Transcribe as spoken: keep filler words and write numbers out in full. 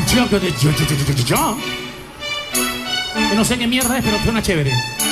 Que no sé qué mierda es, pero suena chévere.